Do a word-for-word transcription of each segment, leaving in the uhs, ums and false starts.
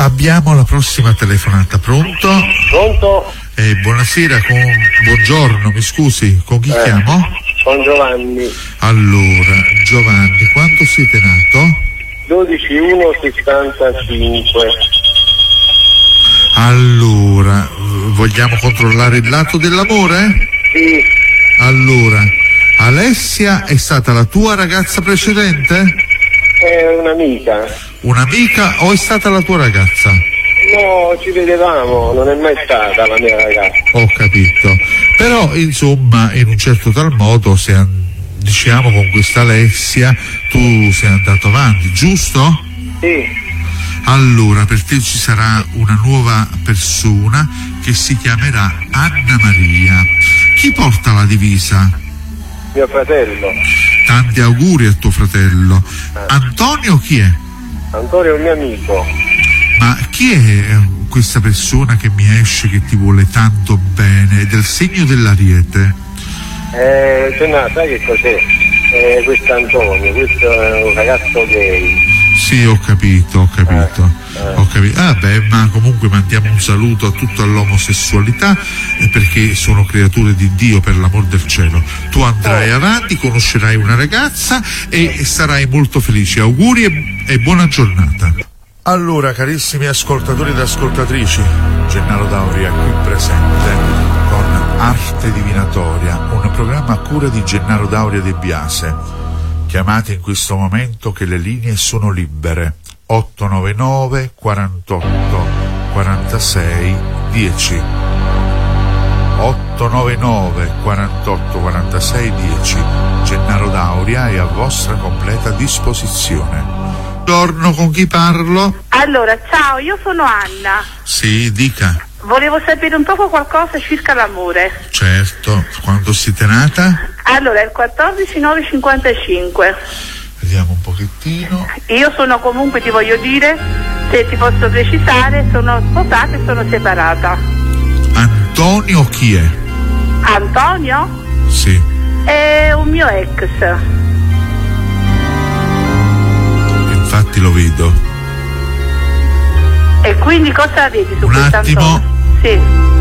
Abbiamo la prossima telefonata. Pronto? Pronto? Eh, buonasera, con... buongiorno, mi scusi, con chi eh, chiamo? Con Giovanni. Allora, Giovanni, quando siete nato? dodici uno sessantacinque. Allora, vogliamo controllare il lato dell'amore? Sì. Allora, Alessia è stata la tua ragazza precedente? È un'amica. Un'amica o è stata la tua ragazza? No, ci vedevamo, non è mai stata la mia ragazza. Ho capito. Però, insomma, in un certo tal modo, se an- diciamo con questa Alessia, tu sei andato avanti, giusto? Sì. Allora, per te ci sarà una nuova persona che si chiamerà Anna Maria. Chi porta la divisa? Mio fratello. Tanti auguri a tuo fratello. Antonio chi è? Antonio è un mio amico. Ma chi è questa persona che mi esce, che ti vuole tanto bene? È del segno dell'Ariete? Eh, cioè, no, sai che cos'è? Eh, questo Antonio, questo è un ragazzo gay. Sì, ho capito, ho capito, eh, eh. ho capito. Ah beh, ma comunque mandiamo un saluto a tutta l'omosessualità, eh, perché sono creature di Dio, per l'amor del cielo. Tu andrai eh. avanti, conoscerai una ragazza e sarai molto felice. Auguri e, e buona giornata. Allora, carissimi ascoltatori ed ascoltatrici, Gennaro Dauria qui presente con Arte Divinatoria, un programma a cura di Gennaro Dauria De Biase. Chiamate in questo momento che le linee sono libere. otto nove nove quarantotto quarantasei dieci. otto nove nove quarantotto quarantasei dieci. Gennaro Dauria è a vostra completa disposizione. Buongiorno, con chi parlo? Allora, ciao, io sono Anna. Sì, dica. Volevo sapere un poco qualcosa circa l'amore. Certo, quando siete nata? Allora, il quattordici nove cinquantacinque. Vediamo un pochettino. Io sono comunque, ti voglio dire, se ti posso precisare, sono sposata e sono separata. Antonio chi è? Antonio? Sì. È un mio ex. Infatti lo vedo. E quindi cosa vedi su un questo attimo. Antonio? Sì.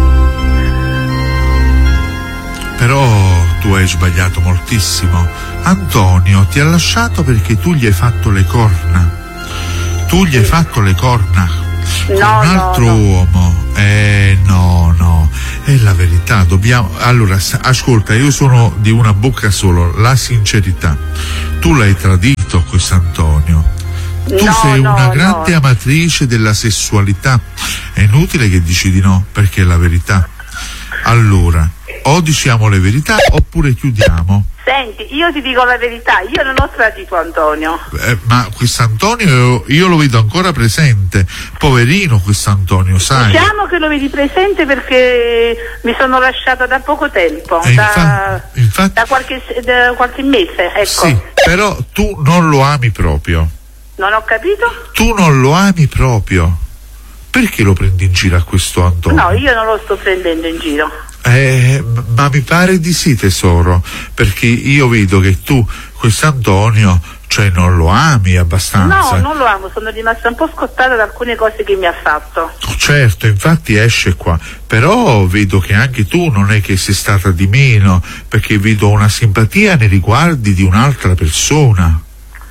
Però tu hai sbagliato moltissimo. Antonio ti ha lasciato perché tu gli hai fatto le corna. Tu gli hai fatto le corna no, con un altro no, no. uomo. Eh no, no, è la verità. Dobbiamo. Allora, ascolta, io sono di una bocca solo, la sincerità. Tu l'hai tradito questo Antonio. Tu no, sei no, una grande no. amatrice della sessualità. È inutile che dici di no, perché è la verità. Allora, o diciamo le verità oppure chiudiamo. Senti, io ti dico la verità, io non ho tradito Antonio. Eh, ma quest'Antonio io lo vedo ancora presente. Poverino quest'Antonio, sai. Diciamo che lo vedi presente perché mi sono lasciata da poco tempo, Eh, da, infatti, infatti, da, qualche, da qualche mese, ecco. sì, però tu non lo ami proprio. Non ho capito? Tu non lo ami proprio. Perché lo prendi in giro a questo Antonio? No, io non lo sto prendendo in giro. Eh, ma mi pare di sì, tesoro, perché io vedo che tu quest'Antonio, cioè, non lo ami abbastanza. No, non lo amo, sono rimasta un po' scottata da alcune cose che mi ha fatto. Certo, infatti esce qua, però vedo che anche tu non è che sei stata di meno, perché vedo una simpatia nei riguardi di un'altra persona.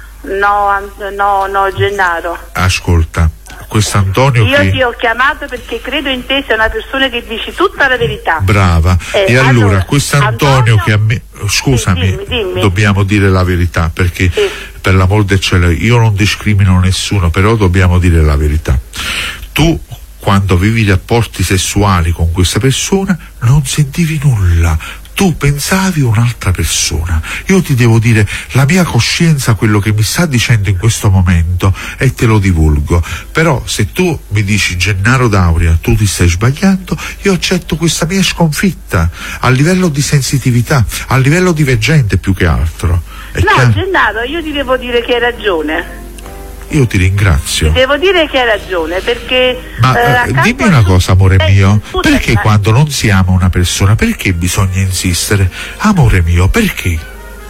No, no, no, Gennaro. Ascolta, quest'Antonio Io che... ti ho chiamato perché credo in te, sei una persona che dici tutta la verità. Brava. Eh, e allora, allora quest'Antonio Antonio... che a me... Scusami, sì, dimmi, dimmi. dobbiamo dire la verità, perché sì. per l'amor del cielo io non discrimino nessuno, però dobbiamo dire la verità. Tu, quando avevi rapporti sessuali con questa persona, non sentivi nulla. Tu pensavi a un'altra persona. Io ti devo dire la mia coscienza, quello che mi sta dicendo in questo momento, e te lo divulgo. Però se tu mi dici Gennaro Dauria, tu ti stai sbagliando, io accetto questa mia sconfitta a livello di sensitività, a livello di veggente più che altro. È no, chiaro? Gennaro, io ti devo dire che hai ragione. Io ti ringrazio. Ti devo dire che hai ragione, perché... Ma eh, eh, dimmi una cosa, amore eh, mio, scusami, perché ma... quando non si ama una persona, perché bisogna insistere? Amore mio, perché?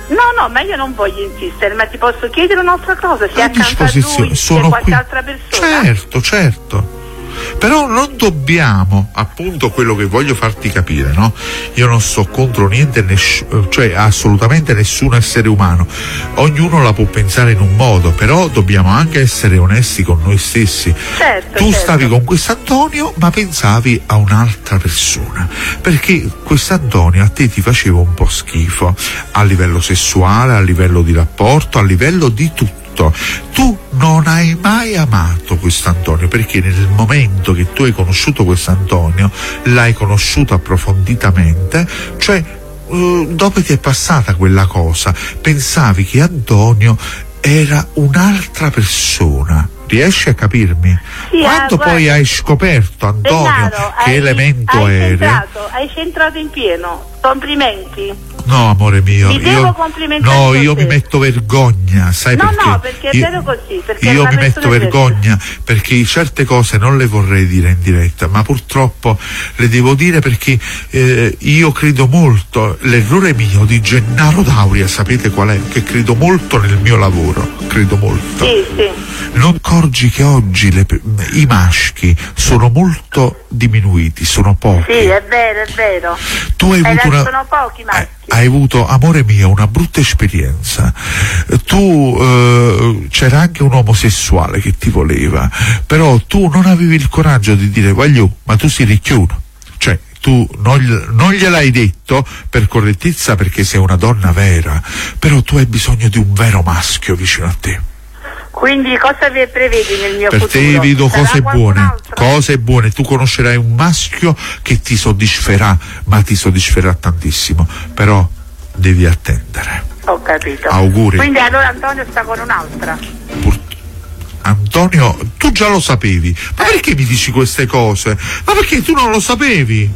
No, no, ma io non voglio insistere, ma ti posso chiedere un'altra cosa? Se A accanto a disposizione, lui c'è sono qualche qui. altra persona? Certo, certo. Però non dobbiamo, appunto, quello che voglio farti capire, no? Io non sto contro niente, ness- cioè assolutamente nessun essere umano. Ognuno la può pensare in un modo, però dobbiamo anche essere onesti con noi stessi. Certo, Tu certo. stavi con quest'Antonio, ma pensavi a un'altra persona, perché quest'Antonio a te ti faceva un po' schifo a livello sessuale, a livello di rapporto, a livello di tutto. Tu non hai mai amato quest'Antonio, perché nel momento che tu hai conosciuto quest'Antonio l'hai conosciuto approfonditamente, cioè uh, dopo ti è passata quella cosa, pensavi che Antonio era un'altra persona. Riesci a capirmi? Sì, Quando ah, poi guarda, hai scoperto Antonio Gennaro, che hai, elemento hai era, centrato, hai centrato in pieno. Complimenti. no amore mio, Mi devo io, complimentare no, con io te. mi metto vergogna, sai No, perché? no, perché è io, vero così, perché è io una mi metto persona vergogna perché certe cose non le vorrei dire in diretta, ma purtroppo le devo dire perché eh, io credo molto, l'errore mio di Gennaro Dauria, sapete qual è? Che credo molto nel mio lavoro, credo molto. Sì, sì. Non accorgi che oggi le, i maschi sono molto diminuiti, sono pochi. Sì, è vero, è vero. Tu hai Eh, avuto una, sono pochi maschi. eh, hai avuto, amore mio, una brutta esperienza. Tu eh, c'era anche un omosessuale che ti voleva, però tu non avevi il coraggio di dire voglio, ma tu sei ricchiuno. Cioè tu non, gli- non gliel'hai detto per correttezza perché sei una donna vera, però tu hai bisogno di un vero maschio vicino a te. Quindi cosa vi prevedi nel mio Per futuro? te vedo Sarà cose qualcun buone, altro? cose buone. Tu conoscerai un maschio che ti soddisferà, ma ti soddisferà tantissimo. Però devi attendere. Ho capito. Auguri. Quindi allora Antonio sta con un'altra. Pur- Antonio, tu già lo sapevi. Ma perché mi dici queste cose? Ma perché tu non lo sapevi?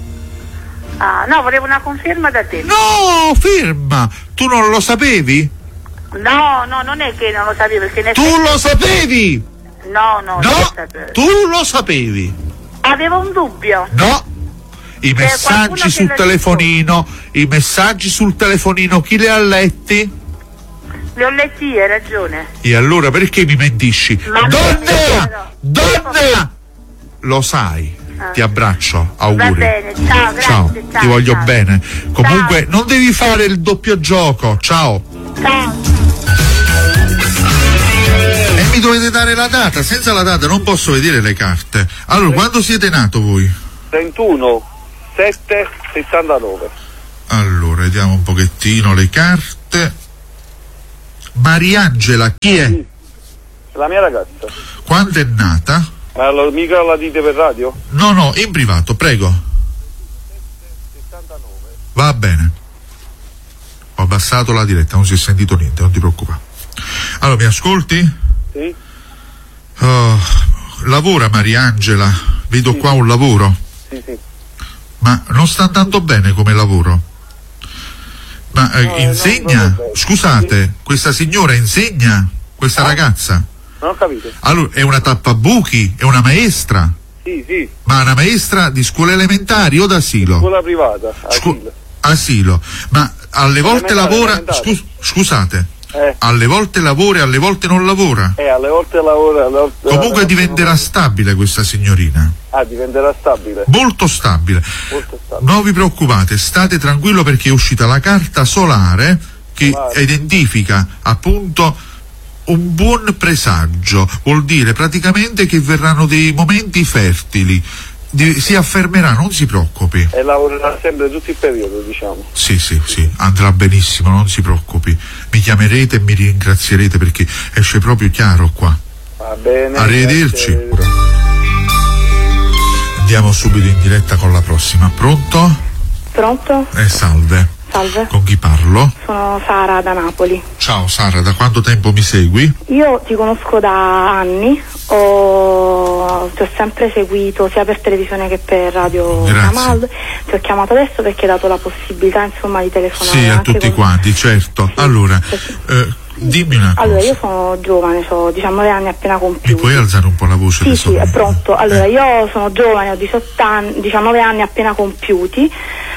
Ah, no, volevo una conferma da te. No, ferma. Tu non lo sapevi? No, no, non è che non lo sapevo, perché in Tu effetti- lo sapevi? No, no, non lo No, sapevo. tu lo sapevi. Avevo un dubbio. No, i C'è qualcuno messaggi che sul lo telefonino, i messaggi sul telefonino, chi li ha letti? Li ho letti io, hai ragione. E allora perché mi mentisci? Ma non è Donna! vero. Donna! Lo sai. Ah. Ti abbraccio, auguri. Va bene, ciao, grazie, Ciao, ciao, ti voglio ciao. bene. Comunque Ciao. non devi fare il doppio gioco. Ciao. Ciao. E mi dovete dare la data, senza la data non posso vedere le carte. Allora, quando siete nato voi? trentuno sette settantanove. Allora, vediamo un pochettino le carte. Mariangela, chi è? La mia ragazza. Quando è nata? Ma lo, mica la dite per radio? No, no, in privato, prego. settantanove. Va bene. Ho abbassato la diretta, non si è sentito niente, non ti preoccupare. Allora, mi ascolti? Sì? Oh, lavora Mariangela, vedo Sì. qua un lavoro, Sì, sì. ma non sta andando bene come lavoro. Ma eh, No, eh, insegna? non- non lo so. Scusate, questa signora insegna? Questa Ah. ragazza? Non ho capito. Allora, è una tappabuchi? È una maestra? Sì, sì. Ma una maestra di scuole elementari o d'asilo? Scuola privata. Scu- asilo. asilo. Ma alle volte Elementare, lavora... elementare. scus- scusate, Eh, alle volte lavora e alle volte non lavora? eh, alle volte lavora. alle volte- alle Comunque volte diventerà non- stabile questa signorina. Ah, diventerà stabile. Molto stabile. Molto stabile. Non vi preoccupate, state tranquillo perché è uscita la carta solare che Solare. identifica appunto un buon presagio. Vuol dire praticamente che verranno dei momenti fertili. Di- si affermerà, non si preoccupi. E lavorerà sempre tutto il periodo, diciamo. Sì, sì, sì, andrà benissimo, non si preoccupi. Mi chiamerete e mi ringrazierete perché esce proprio chiaro qua. Va bene. Arrivederci. grazie. Andiamo subito in diretta con la prossima. Pronto? Pronto? Eh, salve. Salve, Con chi parlo? sono Sara da Napoli. Ciao Sara, da quanto tempo mi segui? Io ti conosco da anni, ho... ti ho sempre seguito sia per televisione che per radio Grazie. Ramal. Ti ho chiamato adesso perché hai dato la possibilità insomma di telefonare Sì, a anche tutti con- quanti, certo. Sì, Allora, sì, sì. eh, dimmi una Allora, cosa. io sono giovane, ho diciannove anni appena Mi compiuti. puoi alzare un po' la voce? Sì, adesso? sì, è pronto. Allora, Eh, io sono giovane, ho diciotto anni, diciannove anni appena compiuti,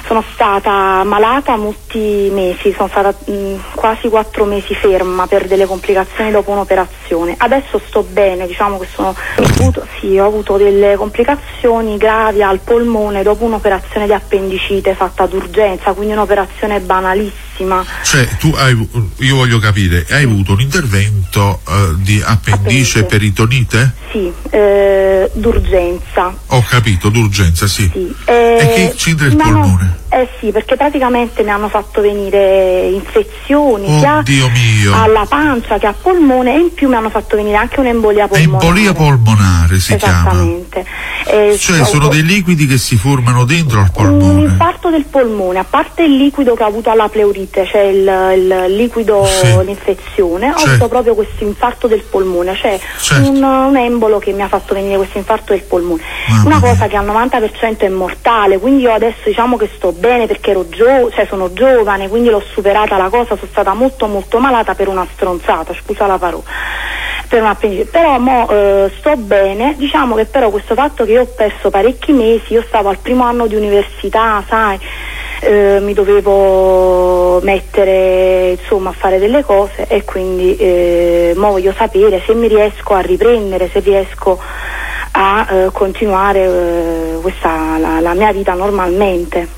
sono stata malata molti mesi, sono stata mh, quasi quattro mesi ferma per delle complicazioni dopo un'operazione. Adesso sto bene, diciamo che sono ho avuto, sì, ho avuto delle complicazioni gravi al polmone dopo un'operazione di appendicite fatta d'urgenza, quindi un'operazione banalissima. Cioè tu hai, io voglio capire, hai avuto un intervento uh, di appendice, Appendice. peritonite? Sì, eh, d'urgenza. Ho capito, d'urgenza, sì. Sì. E Eh, che c'entra il mi hanno- polmone? Eh sì, perché praticamente mi hanno fatto venire infezioni sia Oddio mio. alla pancia che al polmone, e in più mi hanno fatto venire anche un'embolia polmonare. Embolia polmonare si chiama. Esattamente. Eh, Cioè ho sono avuto dei liquidi che si formano dentro al un polmone. infarto del polmone, a parte il liquido che ho avuto alla pleurite, cioè il, il liquido, Sì. l'infezione, ho Certo. avuto proprio questo infarto del polmone, cioè Certo. un, un embolo che mi ha fatto venire questo infarto del polmone. Mamma Una mia. cosa che al novanta per cento è mortale, quindi io adesso diciamo che sto bene perché ero gio- cioè sono giovane, quindi l'ho superata la cosa, sono stata molto molto malata per una stronzata, scusa la parola, per un appendicite, però mo eh, sto bene, diciamo che però questo fatto che io ho perso parecchi mesi, io stavo al primo anno di università, sai, eh, mi dovevo mettere insomma a fare delle cose e quindi eh, mo voglio sapere se mi riesco a riprendere, se riesco a eh, continuare eh, questa la, la mia vita normalmente.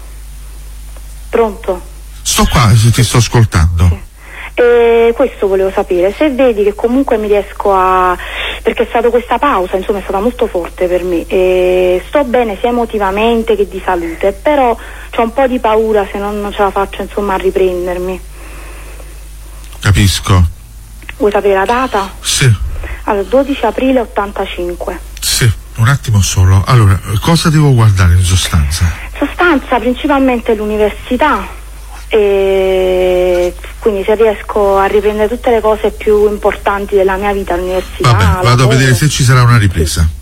Pronto? Sto qua, ti sto ascoltando. E questo volevo sapere, se vedi che comunque mi riesco a, perché è stata questa pausa, insomma è stata molto forte per me, e sto bene sia emotivamente che di salute, però c'ho un po' di paura se non, non ce la faccio insomma a riprendermi. Capisco. Vuoi sapere la data? Sì, Allora, dodici aprile ottantacinque. sì, un attimo solo. Allora, cosa devo guardare in sostanza? Sostanza principalmente l'università, e quindi se riesco a riprendere tutte le cose più importanti della mia vita, l'università, Vabbè, vado a lavoro. vedere se ci sarà una ripresa.